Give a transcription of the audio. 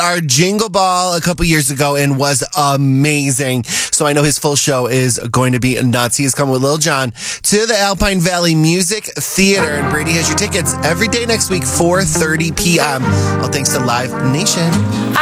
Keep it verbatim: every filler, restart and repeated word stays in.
our Jingle Ball a couple years ago and was amazing. So I know his full show is going to be nuts. He is coming with Lil Jon to the Alpine Valley Music Theater. And Brady has your tickets every day next week, four thirty p.m. All thanks to Live Nation.